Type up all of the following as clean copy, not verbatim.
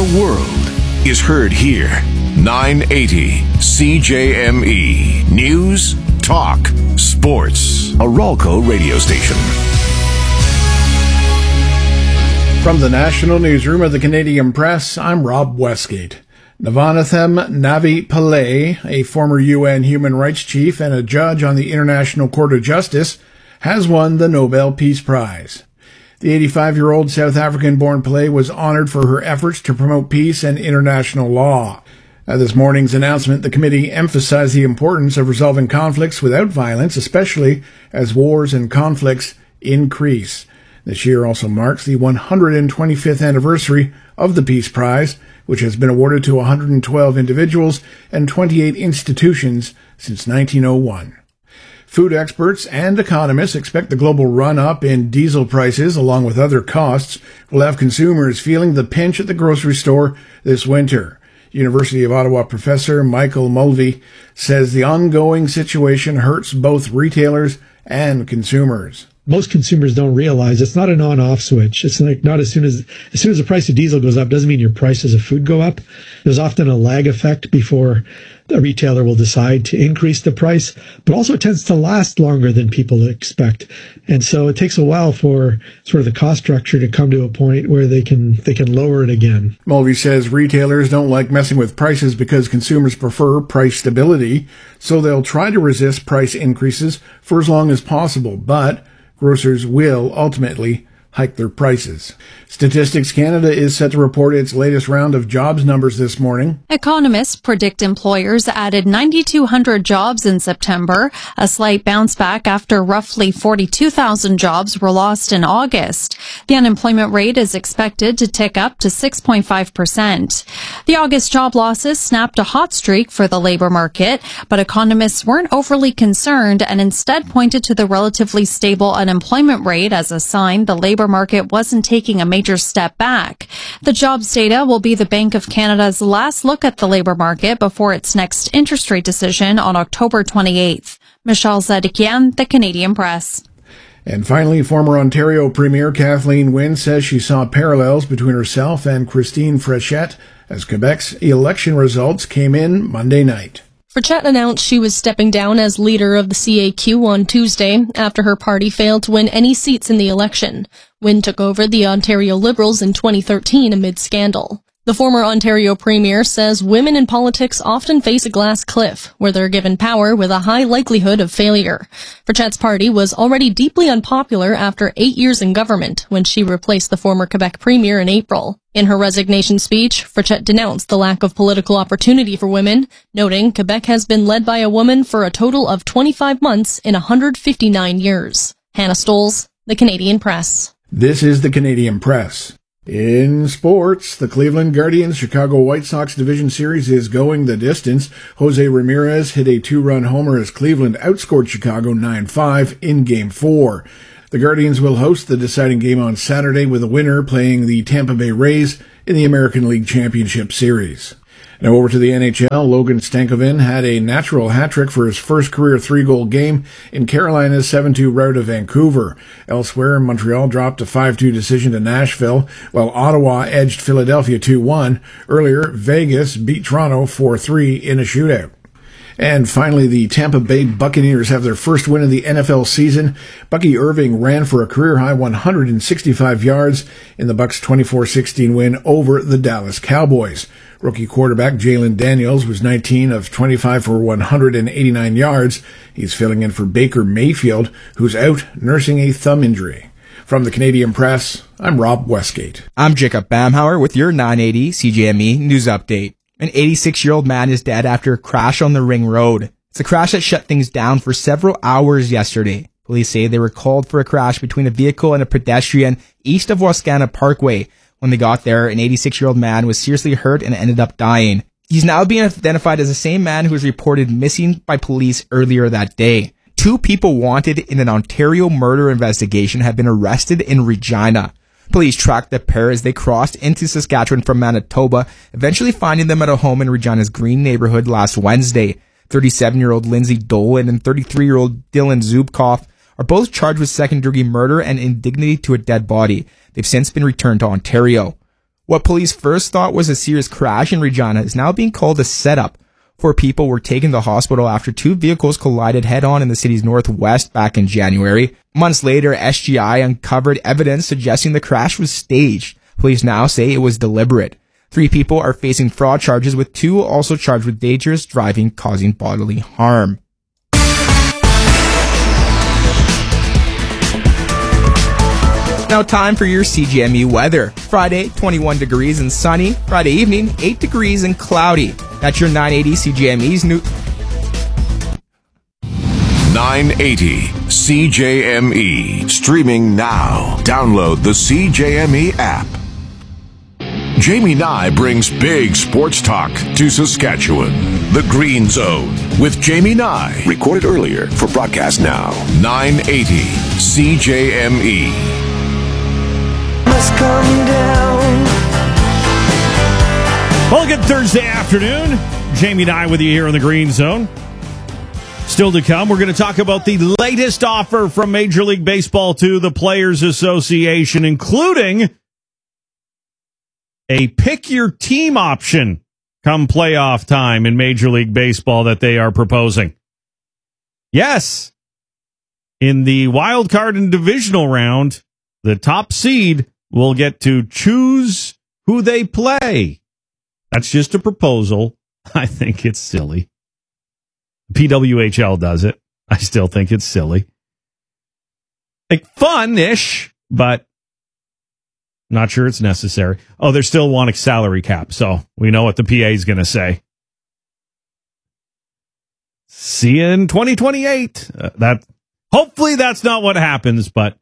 The world is heard here. 980 CJME. News, talk, sports. A Ralco radio station. From the National Newsroom of the Canadian Press, I'm Rob Westgate. Navanathan Navi Pillay, a former UN human rights chief and a judge on the International Court of Justice, has won the Nobel Peace Prize. The 85-year-old South African-born Pillay was honored for her efforts to promote peace and international law. At this morning's announcement, the committee emphasized the importance of resolving conflicts without violence, especially as wars and conflicts increase. This year also marks the 125th anniversary of the Peace Prize, which has been awarded to 112 individuals and 28 institutions since 1901. Food experts and economists expect the global run-up in diesel prices, along with other costs, will have consumers feeling the pinch at the grocery store this winter. University of Ottawa professor Michael Mulvey says the ongoing situation hurts both retailers and consumers. Most consumers don't realize it's not an on-off switch. It's like not as soon as the price of diesel goes up doesn't mean your prices of food go up. There's often a lag effect before a retailer will decide to increase the price, but also it tends to last longer than people expect. And so it takes a while for sort of the cost structure to come to a point where they can lower it again. Mulvey says retailers don't like messing with prices because consumers prefer price stability, so they'll try to resist price increases for as long as possible, but grocers will ultimately hike their prices. Statistics Canada is set to report its latest round of jobs numbers this morning. Economists predict employers added 9,200 jobs in September, a slight bounce back after roughly 42,000 jobs were lost in August. The unemployment rate is expected to tick up to 6.5%. The August job losses snapped a hot streak for the labor market, but economists weren't overly concerned and instead pointed to the relatively stable unemployment rate as a sign the labor market wasn't taking a major step back. The jobs data will be the Bank of Canada's last look at the labor market before its next interest rate decision on October 28th. Michelle Zedekian, The Canadian Press. And finally, former Ontario Premier Kathleen Wynne says she saw parallels between herself and Christine Fréchette as Quebec's election results came in Monday night. Fréchette announced she was stepping down as leader of the CAQ on Tuesday after her party failed to win any seats in the election. Wynne took over the Ontario Liberals in 2013 amid scandal. The former Ontario Premier says women in politics often face a glass cliff, where they're given power with a high likelihood of failure. Fréchette's party was already deeply unpopular after 8 years in government, when she replaced the former Quebec Premier in April. In her resignation speech, Fréchette denounced the lack of political opportunity for women, noting Quebec has been led by a woman for a total of 25 months in 159 years. Hannah Stoles, The Canadian Press. This is The Canadian Press. In sports, the Cleveland Guardians Chicago White Sox Division Series is going the distance. Jose Ramirez hit a 2-run homer as Cleveland outscored Chicago 9-5 in Game 4. The Guardians will host the deciding game on Saturday with a winner playing the Tampa Bay Rays in the American League Championship Series. Now over to the NHL. Logan Stankoven had a natural hat-trick for his first career 3-goal game in Carolina's 7-2 rout of Vancouver. Elsewhere, Montreal dropped a 5-2 decision to Nashville, while Ottawa edged Philadelphia 2-1. Earlier, Vegas beat Toronto 4-3 in a shootout. And finally, the Tampa Bay Buccaneers have their first win of the NFL season. Bucky Irving ran for a career-high 165 yards in the Bucs' 24-16 win over the Dallas Cowboys. Rookie quarterback Jalen Daniels was 19 of 25 for 189 yards. He's filling in for Baker Mayfield, who's out nursing a thumb injury. From the Canadian Press, I'm Rob Westgate. I'm Jacob Bamhauer with your 980 CJME News Update. An 86-year-old man is dead after a crash on the Ring Road. It's a crash that shut things down for several hours yesterday. Police say they were called for a crash between a vehicle and a pedestrian east of Wascana Parkway. When they got there, an 86-year-old man was seriously hurt and ended up dying. He's now being identified as the same man who was reported missing by police earlier that day. 2 people wanted in an Ontario murder investigation have been arrested in Regina. Police tracked the pair as they crossed into Saskatchewan from Manitoba, eventually finding them at a home in Regina's Green neighborhood last Wednesday. 37-year-old Lindsay Dolan and 33-year-old Dylan Zubkoff are both charged with second-degree murder and indignity to a dead body. They've since been returned to Ontario. What police first thought was a serious crash in Regina is now being called a setup. 4 people were taken to the hospital after 2 vehicles collided head-on in the city's northwest back in January. Months later, SGI uncovered evidence suggesting the crash was staged. Police now say it was deliberate. 3 people are facing fraud charges, with 2 also charged with dangerous driving causing bodily harm. Now time for your CJME weather. Friday, 21 degrees and sunny. Friday evening, 8 degrees and cloudy. That's your 980 CJME's new... 980 CJME. Streaming now. Download the CJME app. Jamie Nye brings big sports talk to Saskatchewan. The Green Zone with Jamie Nye. Recorded earlier for broadcast now. 980 CJME. Come down. Well, good Thursday afternoon. Jamie and I with you here in the Green Zone. Still to come, we're going to talk about the latest offer from Major League Baseball to the Players Association, including a pick-your-team option come playoff time in Major League Baseball that they are proposing. Yes, in the wild card and divisional round, the top seed will get to choose who they play. That's just a proposal. I think it's silly. PWHL does it. I still think it's silly. Like, fun-ish, but not sure it's necessary. Oh, they still want a salary cap, so we know what the PA is going to say. See you in 2028. Hopefully that's not what happens, but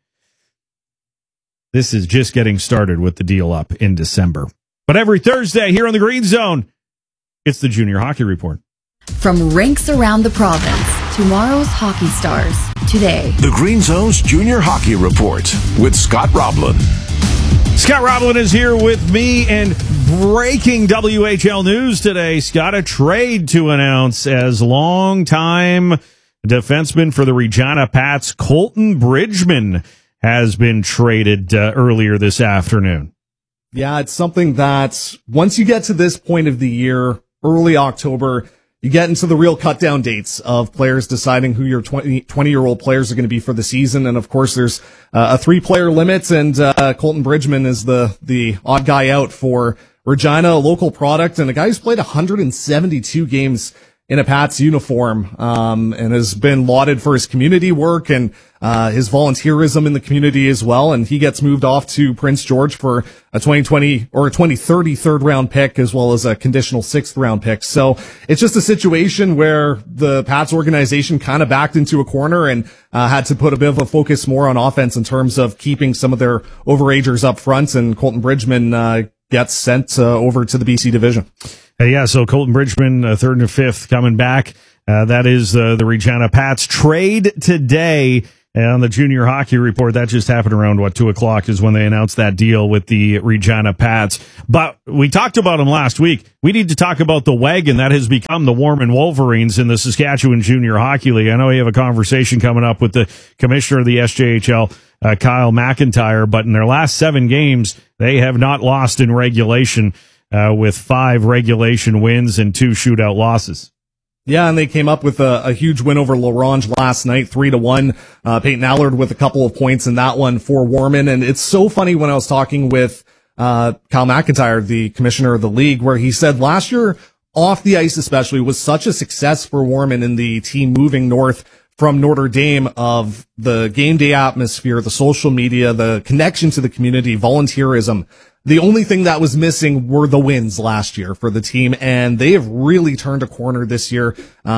this is just getting started with the deal up in December. But every Thursday here on the Green Zone, it's the Junior Hockey Report. From rinks around the province, tomorrow's hockey stars, today. The Green Zone's Junior Hockey Report with Scott Roblin. Scott Roblin is here with me, and breaking WHL news today. Scott, a trade to announce as longtime defenseman for the Regina Pats, Colton Bridgman, has been traded earlier this afternoon. Yeah, it's something that once you get to this point of the year, early October, you get into the real cut down dates of players deciding who your 20-year-old players are going to be for the season. And of course, there's a 3-player limit, and Colton Bridgman is the odd guy out for Regina, a local product, and a guy who's played 172 games in a Pats uniform, and has been lauded for his community work and his volunteerism in the community as well. And he gets moved off to Prince George for a 2020 or a 2030 third round pick, as well as a conditional 6th round pick. So it's just a situation where the Pats organization kind of backed into a corner and had to put a bit of a focus more on offense in terms of keeping some of their overagers up front. And Colton Bridgman gets sent over to the BC division. Yeah, so Colton Bridgman, 3rd and 5th, coming back. That is the Regina Pats trade today. And on the Junior Hockey Report, that just happened around, 2 o'clock is when they announced that deal with the Regina Pats. But we talked about them last week. We need to talk about the wagon that has become the Warman Wolverines in the Saskatchewan Junior Hockey League. I know we have a conversation coming up with the commissioner of the SJHL, Kyle McIntyre, but in their last 7 games, they have not lost in regulation, with 5 regulation wins and 2 shootout losses. Yeah, and they came up with a huge win over L'Orange last night, 3-1. Peyton Allard with a couple of points in that one for Warman. And it's so funny when I was talking with Kyle McIntyre, the commissioner of the league, where he said last year, off the ice especially, was such a success for Warman in the team moving north from Notre Dame, of the game day atmosphere, the social media, the connection to the community, volunteerism. The only thing that was missing were the wins last year for the team, and they have really turned a corner this year.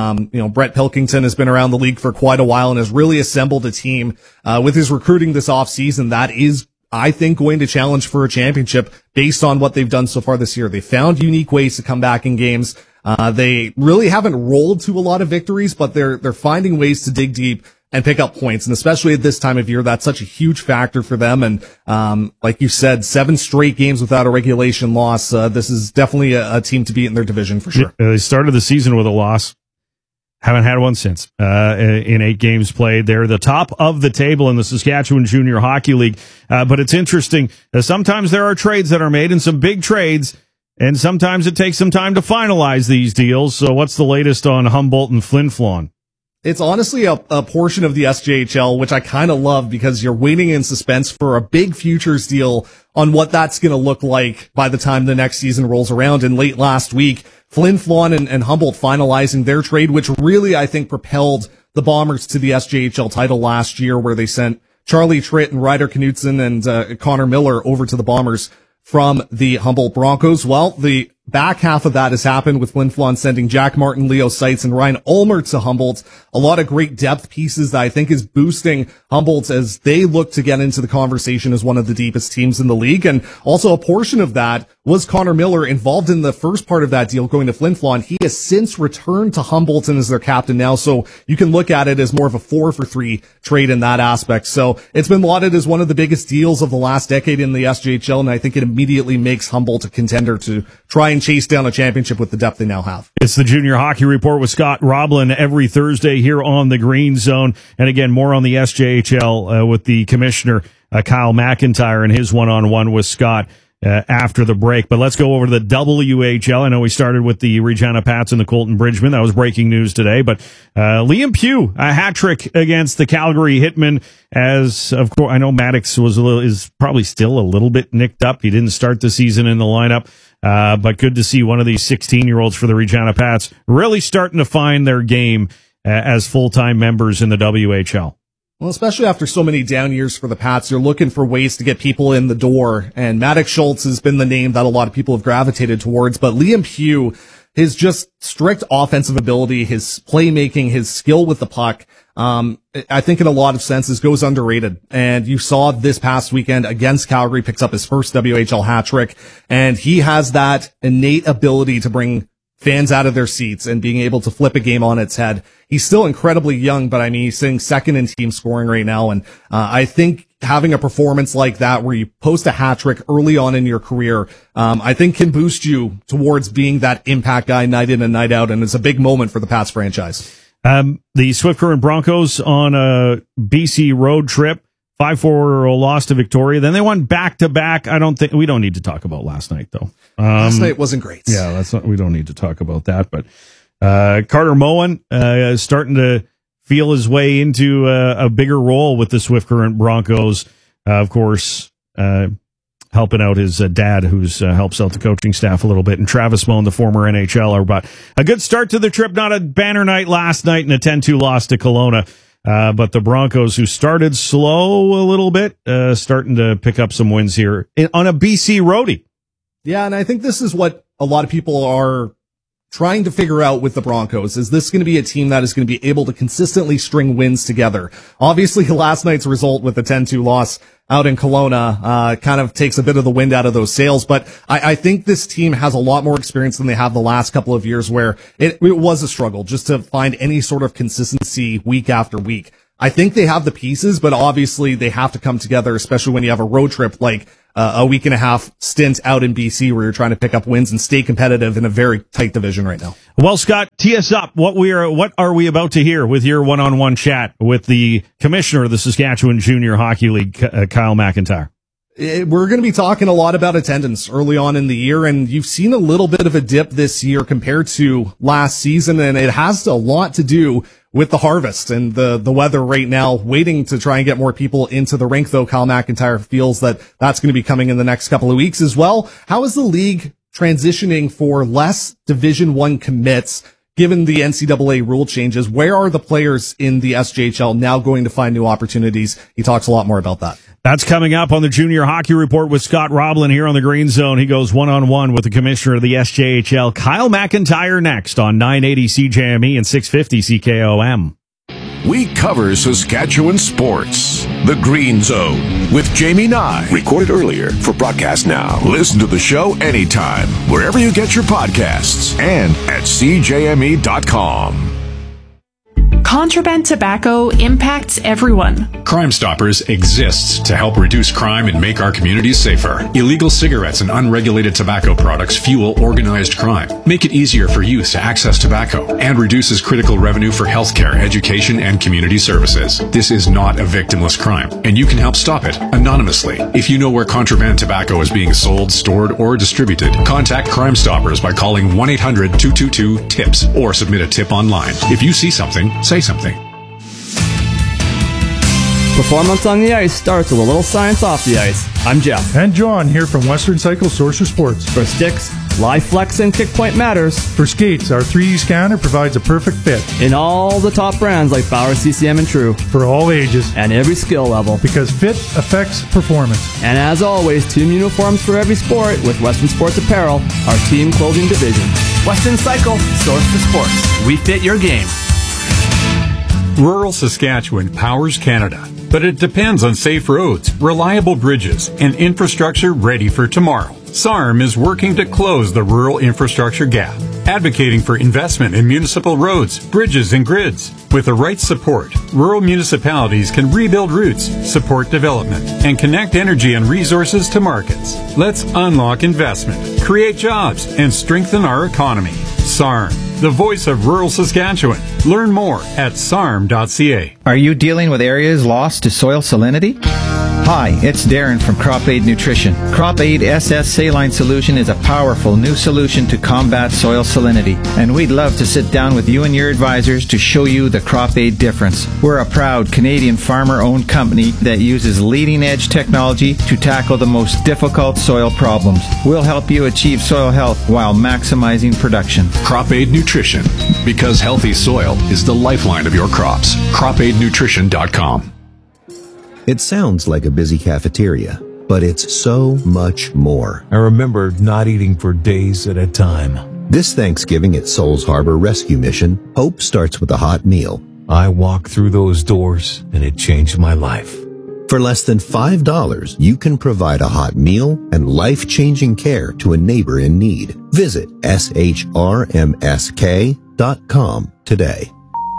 Brett Pilkington has been around the league for quite a while and has really assembled a team with his recruiting this offseason that is, I think, going to challenge for a championship based on what they've done so far this year. They found unique ways to come back in games. They really haven't rolled to a lot of victories, but they're finding ways to dig deep and pick up points. And especially at this time of year, that's such a huge factor for them. And, like you said, 7 straight games without a regulation loss. This is definitely a team to beat in their division for sure. They started the season with a loss. Haven't had one since in 8 games played. They're the top of the table in the Saskatchewan Junior Hockey League. But it's interesting. Sometimes there are trades that are made, and some big trades, and sometimes it takes some time to finalize these deals. So what's the latest on Humboldt and Flin Flon? It's honestly a portion of the SJHL, which I kind of love because you're waiting in suspense for a big futures deal on what that's going to look like by the time the next season rolls around. And late last week, Flin Flon and Humboldt finalizing their trade, which really, I think, propelled the Bombers to the SJHL title last year, where they sent Charlie Tritt and Ryder Knutson and Connor Miller over to the Bombers from the Humboldt Broncos. Well, the back half of that has happened with Flin Flon sending Jack Martin, Leo Seitz, and Ryan Ulmer to Humboldt. A lot of great depth pieces that I think is boosting Humboldt as they look to get into the conversation as one of the deepest teams in the league. And also a portion of that was Connor Miller involved in the first part of that deal going to Flin Flon. He has since returned to Humboldt and is their captain now. So you can look at it as more of a 4-for-3 trade in that aspect. So it's been lauded as one of the biggest deals of the last decade in the SJHL. And I think it immediately makes Humboldt a contender to try and chase down a championship with the depth they now have. It's the Junior Hockey Report with Scott Roblin every Thursday here on the Green Zone. And again, more on the SJHL with the commissioner, Kyle McIntyre, and his one-on-one with Scott after the break. But let's go over to the WHL. I know we started with the Regina Pats and the Colton Bridgman. That was breaking news today. But Liam Pugh, a hat trick against the Calgary Hitmen. As of course, I know Maddox is probably still a little bit nicked up. He didn't start the season in the lineup. But good to see one of these 16-year-olds for the Regina Pats really starting to find their game as full-time members in the WHL. Well, especially after so many down years for the Pats, you're looking for ways to get people in the door. And Maddox Schultz has been the name that a lot of people have gravitated towards. But Liam Pugh, his just strict offensive ability, his playmaking, his skill with the puck, I think in a lot of senses goes underrated. And you saw this past weekend against Calgary, picks up his first WHL hat trick. And he has that innate ability to bring fans out of their seats and being able to flip a game on its head. He's still incredibly young, but I mean, he's sitting second in team scoring right now. And I think having a performance like that where you post a hat trick early on in your career, I think can boost you towards being that impact guy night in and night out. And it's a big moment for the Pats franchise. The Swift Current Broncos on a BC road trip, 5-4 loss to Victoria. Then they won back-to-back. We don't need to talk about last night, though. Last night wasn't great. Yeah, we don't need to talk about that. But Carter Moen is starting to feel his way into a bigger role with the Swift Current Broncos. Of course, helping out his dad, who's helps out the coaching staff a little bit, and Travis Moen, the former NHLer. But a good start to the trip. Not a banner night last night and a 10-2 loss to Kelowna. But the Broncos, who started slow a little bit, starting to pick up some wins here on a BC roadie. Yeah, and I think this is what a lot of people are trying to figure out with the Broncos. Is this going to be a team that is going to be able to consistently string wins together? Obviously, last night's result with the 10-2 loss out in Kelowna kind of takes a bit of the wind out of those sails. But I think this team has a lot more experience than they have the last couple of years, where it was a struggle just to find any sort of consistency week after week. I think they have the pieces, but obviously they have to come together, especially when you have a road trip like a week and a half stint out in BC where you're trying to pick up wins and stay competitive in a very tight division right now. Well, Scott, tee us up. What are we about to hear with your one-on-one chat with the commissioner of the Saskatchewan Junior Hockey League, Kyle McIntyre? We're going to be talking a lot about attendance early on in the year, and you've seen a little bit of a dip this year compared to last season, and it has a lot to do with the harvest and the weather right now, waiting to try and get more people into the rink, though Kyle McIntyre feels that that's going to be coming in the next couple of weeks as well. How is the league transitioning for less Division I commits, given the NCAA rule changes? Where are the players in the SJHL now going to find new opportunities? He talks a lot more about that. That's coming up on the Junior Hockey Report with Scott Roblin here on the Green Zone. He goes one-on-one with the commissioner of the SJHL, Kyle McIntyre, next on 980 CJME and 650 CKOM. We cover Saskatchewan sports. The Green Zone with Jamie Nye. Recorded earlier for broadcast now. Listen to the show anytime, wherever you get your podcasts, and at CJME.com. Contraband tobacco impacts everyone. Crime Stoppers exists to help reduce crime and make our communities safer. Illegal cigarettes and unregulated tobacco products fuel organized crime, make it easier for youth to access tobacco, and reduces critical revenue for healthcare, education, and community services. This is not a victimless crime, and you can help stop it anonymously. If you know where contraband tobacco is being sold, stored, or distributed, contact Crime Stoppers by calling 1-800-222-TIPS or submit a tip online. If you see something, say something. Performance on the ice starts with a little science off the ice. I'm Jeff. And John here from Western Cycle Source of Sports. For sticks, live flex and kick point matters. For skates, our 3D scanner provides a perfect fit. In all the top brands like Bauer, CCM, and True. For all ages. And every skill level. Because fit affects performance. And as always, team uniforms for every sport with Western Sports Apparel, our team clothing division. Western Cycle, Source for Sports. We fit your game. Rural Saskatchewan powers Canada, but it depends on safe roads, reliable bridges, and infrastructure ready for tomorrow. SARM is working to close the rural infrastructure gap, advocating for investment in municipal roads, bridges, and grids. With the right support, rural municipalities can rebuild routes, support development, and connect energy and resources to markets. Let's unlock investment, create jobs, and strengthen our economy. SARM, the voice of rural Saskatchewan. Learn more at sarm.ca. Are you dealing with areas lost to soil salinity? Hi, it's Darren from Crop Aid Nutrition. Crop Aid SS Saline Solution is a powerful new solution to combat soil salinity, and we'd love to sit down with you and your advisors to show you the Crop Aid difference. We're a proud Canadian farmer-owned company that uses leading-edge technology to tackle the most difficult soil problems. We'll help you achieve soil health while maximizing production. Crop Aid Nutrition, because healthy soil is the lifeline of your crops. CropAidNutrition.com. It sounds like a busy cafeteria, but it's so much more. I remember not eating for days at a time. This Thanksgiving at Souls Harbor Rescue Mission, hope starts with a hot meal. I walked through those doors, and it changed my life. For less than $5, you can provide a hot meal and life-changing care to a neighbor in need. Visit shrmsk.com today.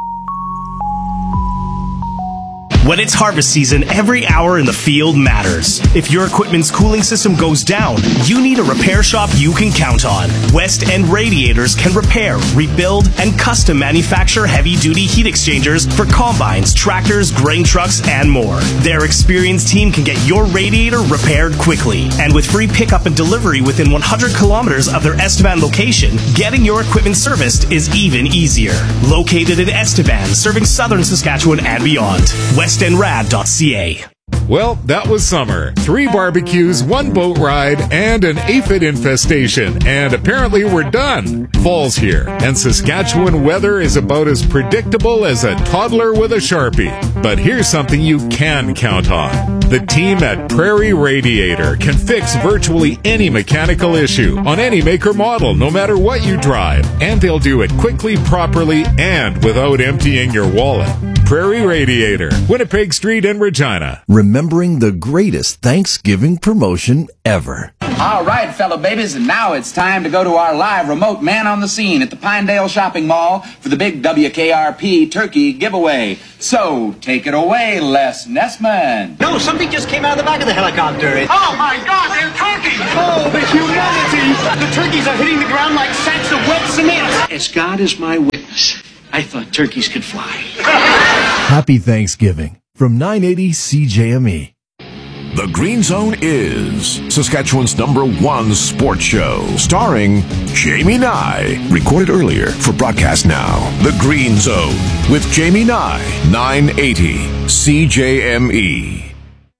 When it's harvest season, every hour in the field matters. If your equipment's cooling system goes down, you need a repair shop you can count on. West End Radiators can repair, rebuild, and custom manufacture heavy-duty heat exchangers for combines, tractors, grain trucks, and more. Their experienced team can get your radiator repaired quickly. And with free pickup and delivery within 100 kilometers of their Estevan location, getting your equipment serviced is even easier. Located in Estevan, serving southern Saskatchewan and beyond. WestEndRad.ca. Well, that was summer. 3 barbecues, 1 boat ride, and an aphid infestation. And apparently we're done. Fall's here, and Saskatchewan weather is about as predictable as a toddler with a Sharpie. But here's something you can count on. The team at Prairie Radiator can fix virtually any mechanical issue on any make or model, no matter what you drive. And they'll do it quickly, properly, and without emptying your wallet. Prairie Radiator, Winnipeg Street in Regina. Remembering the greatest Thanksgiving promotion ever. All right, fellow babies, and now it's time to go to our live remote man on the scene at the Pinedale Shopping Mall for the big WKRP turkey giveaway. So, take it away, Les Nessman. No, something just came out of the back of the helicopter. Oh my God, they're turkeys! Oh, the humanity! The turkeys are hitting the ground like sacks of wet cement. As God is my witness, I thought turkeys could fly. Happy Thanksgiving from 980 CJME. The Green Zone is Saskatchewan's #1 sports show, starring Jamie Nye. Recorded earlier for broadcast now. The Green Zone with Jamie Nye, 980 CJME.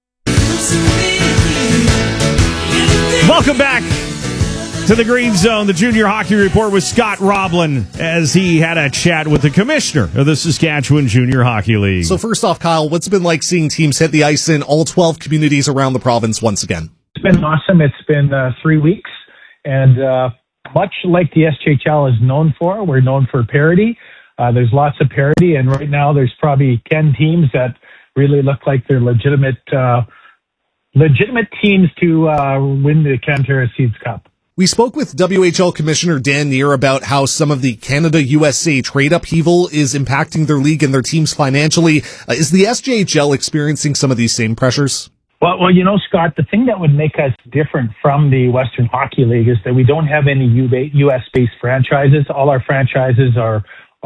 Welcome back to the Green Zone, the Junior Hockey Report with Scott Roblin, as he had a chat with the commissioner of the Saskatchewan Junior Hockey League. So first off, Kyle, what's it been like seeing teams hit the ice in all 12 communities around the province once again? It's been awesome. It's been 3 weeks, and much like the SHL is known for, we're known for parity. There's lots of parity, and right now there's probably 10 teams that really look like they're legitimate teams to win the Cantera Seeds Cup. We spoke with WHL Commissioner Dan Neer about how some of the Canada-USA trade upheaval is impacting their league and their teams financially. Is the SJHL experiencing some of these same pressures? Well, Scott, the thing that would make us different from the Western Hockey League is that we don't have any U.S.-based franchises. All our franchises are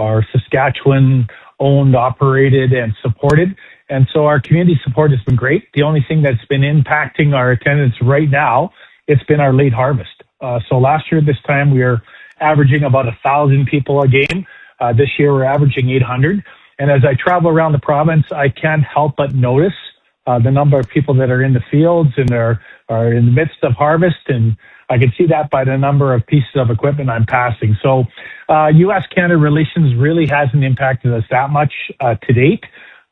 Saskatchewan-owned, operated, and supported. And so our community support has been great. The only thing that's been impacting our attendance right now, it's been our late harvest. So last year, this time, we were averaging about 1,000 people a game. This year, we're averaging 800. And as I travel around the province, I can't help but notice the number of people that are in the fields and are in the midst of harvest. And I can see that by the number of pieces of equipment I'm passing. So U.S.-Canada relations really hasn't impacted us that much to date.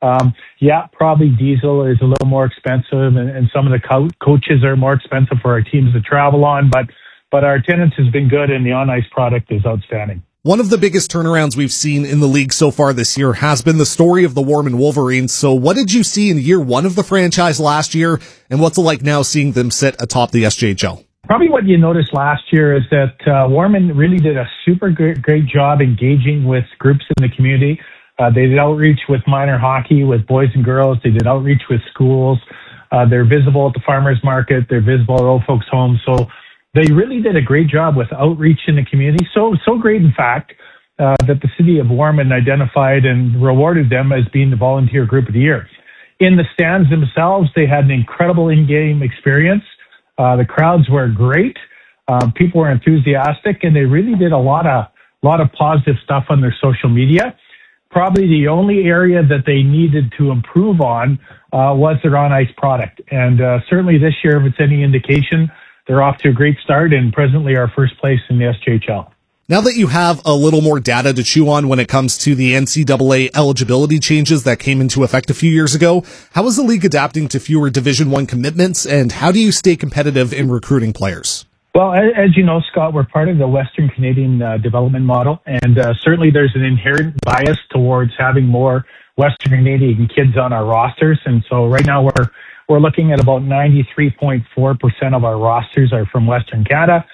Probably diesel is a little more expensive, and some of the coaches are more expensive for our teams to travel on, but our attendance has been good, and the on-ice product is outstanding. One of the biggest turnarounds we've seen in the league so far this year has been the story of the Warman Wolverines. So what did you see in year one of the franchise last year, and what's it like now seeing them sit atop the SJHL? Probably what you noticed last year is that Warman really did a super great job engaging with groups in the community. They did outreach with minor hockey, with boys and girls. They did outreach with schools. They're visible at the farmers market. They're visible at old folks' homes. So they really did a great job with outreach in the community. So great, in fact, that the city of Warman identified and rewarded them as being the volunteer group of the year. In the stands themselves, they had an incredible in-game experience. The crowds were great. People were enthusiastic, and they really did a lot of positive stuff on their social media. Probably the only area that they needed to improve on was their on-ice product. And certainly this year, if it's any indication, they're off to a great start and presently are first place in the SJHL. Now that you have a little more data to chew on when it comes to the NCAA eligibility changes that came into effect a few years ago, how is the league adapting to fewer Division I commitments, and how do you stay competitive in recruiting players? Well, as you know, Scott, we're part of the Western Canadian development model, and certainly there's an inherent bias towards having more Western Canadian kids on our rosters. And so right now we're looking at about 93.4% of our rosters are from Western Canada.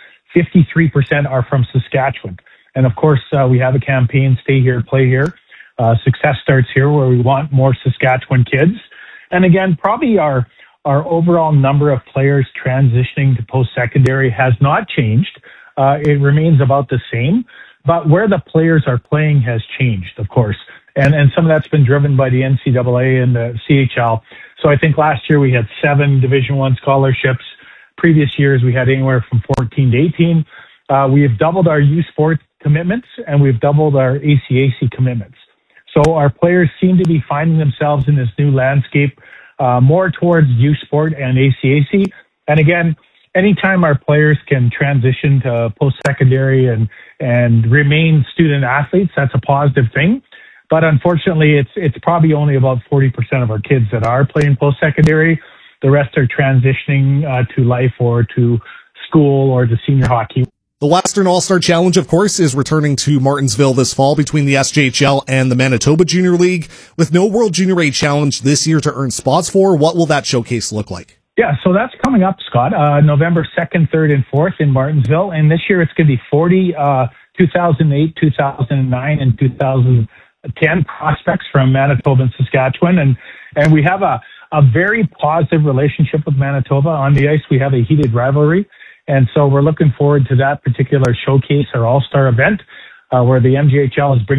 53% are from Saskatchewan. And of course, we have a campaign, Stay Here, Play Here. Success starts here, where we want more Saskatchewan kids. And again, probably our overall number of players transitioning to post-secondary has not changed. It remains about the same, but where the players are playing has changed, of course. And some of that's been driven by the NCAA and the CHL. So I think last year we had 7 Division I scholarships. Previous years we had anywhere from 14 to 18. We have doubled our U Sport commitments, and we've doubled our ACAC commitments. So our players seem to be finding themselves in this new landscape, more towards U Sport and ACAC. And again, anytime our players can transition to post-secondary and remain student athletes, that's a positive thing. But unfortunately, it's probably only about 40% of our kids that are playing post-secondary. The rest are transitioning to life or to school or to senior hockey. The Western All-Star Challenge, of course, is returning to Martinsville this fall between the SJHL and the Manitoba Junior League. With no World Junior A Challenge this year to earn spots for, what will that showcase look like? Yeah, so that's coming up, Scott, November 2nd, 3rd, and 4th in Martinsville. And this year it's going to be 40 2008, 2009, and 2010 prospects from Manitoba and Saskatchewan. And we have a very positive relationship with Manitoba. On the ice, we have a heated rivalry. And so we're looking forward to that particular showcase, our all-star event, where the MJHL is bringing